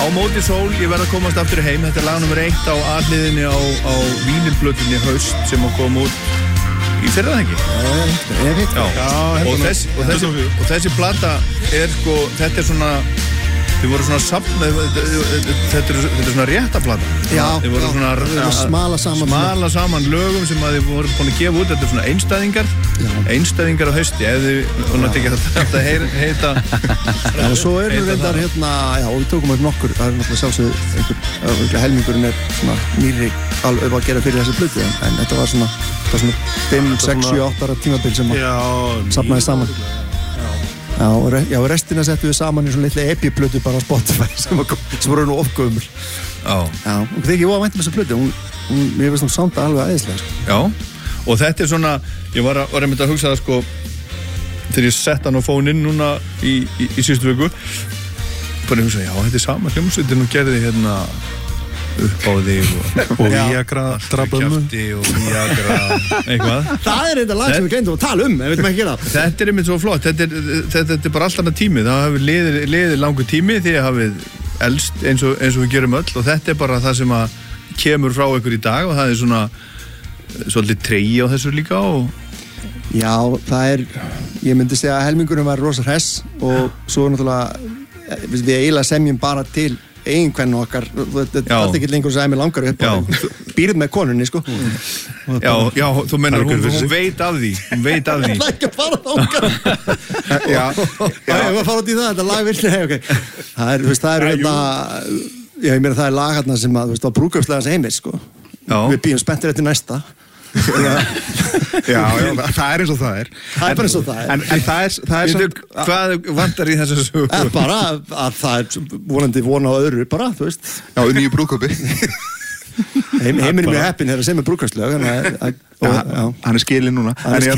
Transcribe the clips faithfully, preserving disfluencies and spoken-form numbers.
Á móti sól, ég verð að komast aftur heim. Þetta er lag nummer eitt á A-hliðinni á, á vínilblötunni Haust sem að koma út í fyrra ekki. Ég veit það. Já, og þessi, og, þessi, og þessi plata er sko, þetta er svona, þið voru svona safn, þetta er, þetta er svona rétta plata. Já, þið voru svona, já, smala saman. Smala saman lögum sem að þið voru búin að gefa út, þetta er svona einstæðingar, já. einstæðingar á hausti, ef þið voru ekki að heita. Já, og svo erum við reyndar hérna, já, og við tókum upp nokkur, það er náttúrulega sjálfsögð, einhver, helmingurinn er svona nýri alveg að gera fyrir þessi plötu, en, en þetta var svona, það var svona fimm, sex, sjö, átta ára tímabil sem að safnaði saman. Já, og re, já, restina settum við saman í svona litla epi-plötu bara á Spotify sem, að, sem voru nú ofgöfumul. Já. Já, og það er ekki óvænt með þessu plötu, hún, hún, mér finnst hún sánda alveg æðislega, sko. Já, og þetta er svona, ég var að, var að mynda að hugsa það, sko, þegar ég sett hann á fóninn núna í, í, í síðustu viku, bara ég hugsa, já, þetta er sama hljómsveitin og gerði hérna upp á þig og, og Viagra drabömmu og Viagra eitthvað. Það er þetta lag sem við gleymdum að tala um, ef við veitum ekki gera það. Þetta er einmitt svo flott, þetta er, þetta, þetta er bara alltaf tími, það hafi liðið, liðið langur tími því að hafið elst eins og, eins og við gerum öll og þetta er bara það sem að kemur frá ykkur í dag og það er svona svolítið tregi á þessu líka og já, það er, ég myndi segja að helmingurinn var rosa hress og svo náttúrulega við eiginlega semjum bara til eiginkvennu okkar, þetta er alltaf ekki lengur sem ég langar upp á býrð með konunni, sko. Já, já, þú mennar, hún, hún veit af því, hún veit af því. Það er ekki að fara þangað. Já, já, ég var að fara út í það, þetta lag virkni, ok. Það er, þú veist, það er hérna, já, ég meina það er lag hérna sem að, þú veist, á brúðkaupslega heimis, sko. Já. Við býjum spenntir eftir næsta. Já, já, það er eins og það er það er bara eins og það er en, en það er, það er samt, hvað vantar í þessu sögu? Eh, bara að það er vonandi vona á öðru bara, þú veist já, nýju brúðkaupi Heim, heiminn er mjög heppinn þegar sem er brúðkaupslög hann er skilinn núna en, er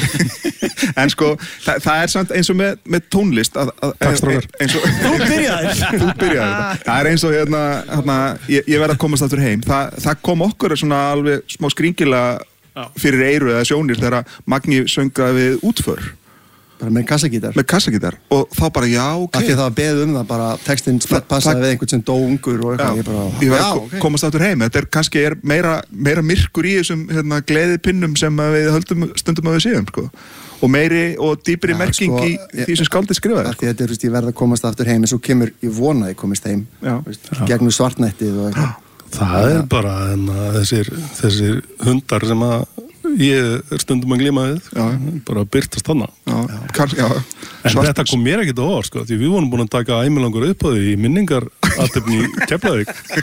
en sko það, það er samt eins og með, með tónlist að, að, að, eins og þú byrjaðir þú byrjaðir það er eins og hérna, hérna ég, ég verð að komast aftur heim það, það kom okkur svona alveg smá skringilega fyrir eyru eða sjónir þegar Magni söngaði við útför bara með kassagítar með kassagítar og þá bara já ok af því það var beðið um það bara textinn passaði við einhvern sem dó ungur og eitthvað ég bara ég verð að okay. komast aftur heim þetta er kannski er meira, meira myrkur í þessum hérna, gleðipinnum sem við höldum stundum að við séum sko. og meiri og dýpri ja, merking sko, í því sem skáldið skrifaði sko. Þetta er veist, ég verð að komast aftur heim en svo kemur ég vona að ég komist heim veist, gegnum svartnættið og eitthvað það er bara enna, þessir, þessir hundar sem að ég er stundum að glíma við já. bara að byrtast hana já. Kansk, já. en Svart þetta kom mér ekkert á orð sko, því við vorum búin að taka æmilangur upp á því í minningar aðtöfni í Keflavík